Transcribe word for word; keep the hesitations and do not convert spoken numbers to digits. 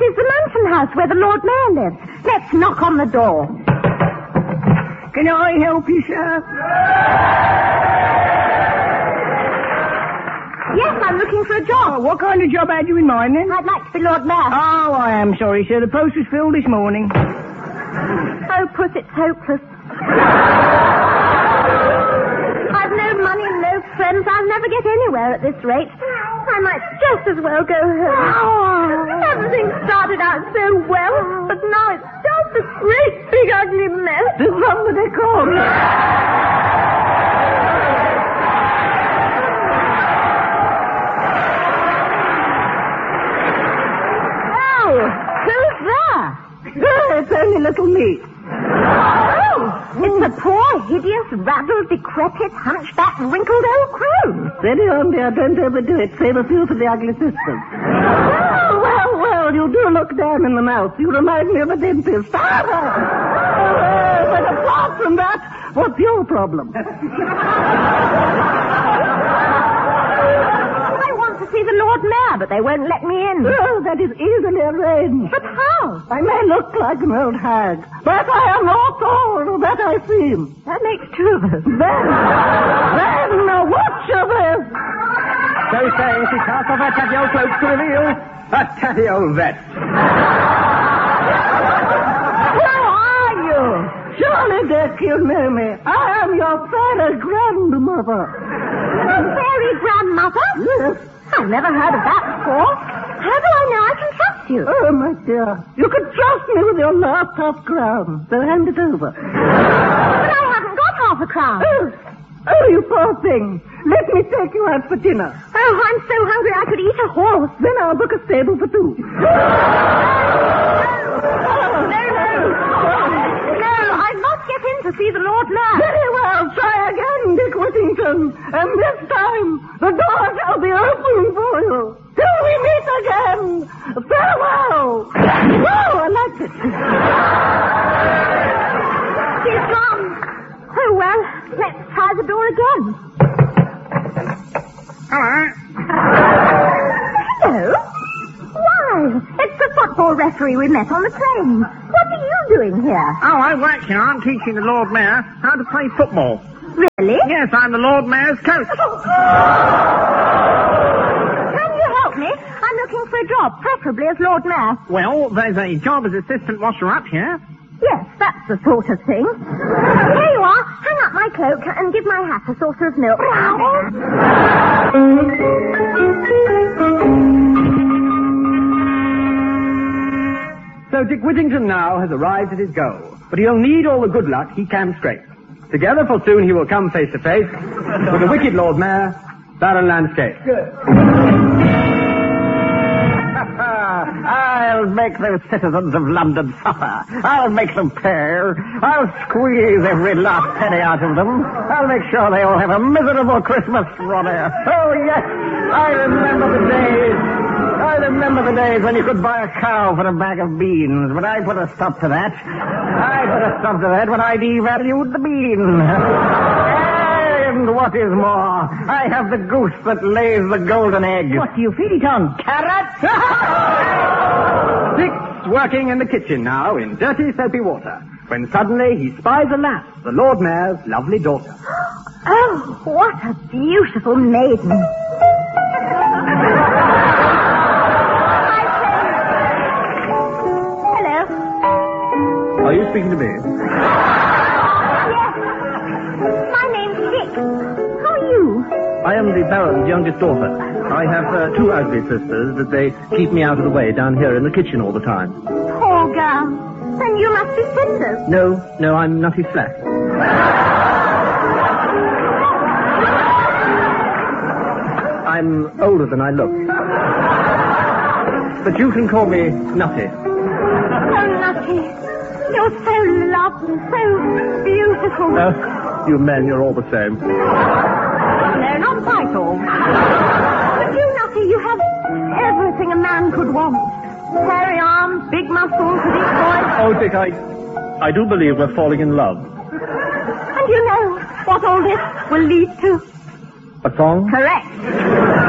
is the Mansion House where the Lord Mayor lives. Let's knock on the door. Can I help you, sir? Yes, I'm looking for a job. Oh, what kind of job had you in mind, then? I'd like to be Lord Mayor. Oh, I am sorry, sir. The post was filled this morning. Oh, Puss, it's hopeless. I've no money and no friends. I'll never get anywhere at this rate. I might just as well go home. Oh. Everything started out so well, but now it's just a great big ugly mess. Did somebody call me? Oh, who's there? Oh, it's only little me. Oh, it's a poor, hideous, raddled, decrepit, hunchbacked, wrinkled old crone. Steady on, dear. Don't overdo it. Save a few for the ugly sister. Oh, well, well, you do look down in the mouth. You remind me of a dentist. Ah, uh, but apart from that, what's your problem? I want to see the Lord Mayor, but they won't let me in. Oh, that is easily arranged. But how? I may look like an old hag, but I am not old, that I seem. That makes two of us. Then, then, uh, watch of this. So saying, she cast off her tatty old cloak to reveal a tatty old vet. Who are you? Surely, Dick, you know me. I am your fairy grandmother. Fairy grandmother? Yes. I've never heard of that before. How do I know I can trust you? Oh, my dear. You can trust me with your last half crown. So hand it over. But I haven't got half a crown. Oh, oh, you poor thing. Let me take you out for dinner. Oh, I'm so hungry I could eat a horse. Then I'll book a stable for two. No, no. No, I must get in to see the Lord Mayor. Very well. Try again, Dick Whittington. And this time, the door shall be open for you. Till we meet again. Farewell. Oh, I like it. She's gone. Oh, well, let's try the door again. Hello. Hello? Why, it's the football referee we met on the train. What are you doing here? Oh, I work here. I'm teaching the Lord Mayor how to play football. Really? Yes, I'm the Lord Mayor's coach. Can you help me? I'm looking for a job, preferably as Lord Mayor. Well, there's a job as assistant washer-up here. Yes, that's the sort of thing. Here you are. Hang up my cloak and give my hat a saucer of milk. So Dick Whittington now has arrived at his goal, but he'll need all the good luck he can scrape. Together, for soon he will come face to face with the wicked Lord Mayor, Baron Landscape. Good. I'll make those citizens of London suffer. I'll make them pay. I'll squeeze every last penny out of them. I'll make sure they all have a miserable Christmas, Ronnie. Oh, yes, I remember the days. I remember the days when you could buy a cow for a bag of beans, but I put a stop to that. I put a stop to that when I devalued the bean. And what is more, I have the goose that lays the golden egg. What do you feed it on? Carrots? Dick's working in the kitchen now in dirty soapy water, when suddenly he spies a lass, the Lord Mayor's lovely daughter. Oh, what a beautiful maiden. Hello. Are you speaking to me? Yes. My name's Dick. Who are you? I am the Baron's youngest daughter. I have uh, two ugly sisters, but they keep me out of the way down here in the kitchen all the time. Poor girl. Then you must be sisters. No, no, I'm Nutty Slack. I'm older than I look. But you can call me Nutty. Oh, Nutty. You're so lovely, so beautiful. Uh, you men, you're all the same. No, not quite all. But you, Nutty, you have everything a man could want. Hairy arms, big muscles, a deep voice. Oh, Dick, I... I do believe we're falling in love. And you know what all this will lead to? A song? Correct.